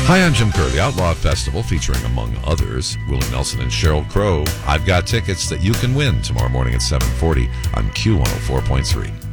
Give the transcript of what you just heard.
Hi, I'm Jim Kerr. The Outlaw Festival, featuring, among others, Willie Nelson and Sheryl Crow. I've got tickets that you can win tomorrow morning at 7:40 on Q104.3.